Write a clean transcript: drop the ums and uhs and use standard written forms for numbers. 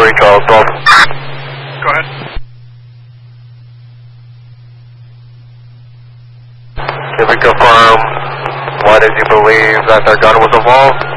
recall, Golf. Go ahead. Can we confirm why did you believe that their gun was involved?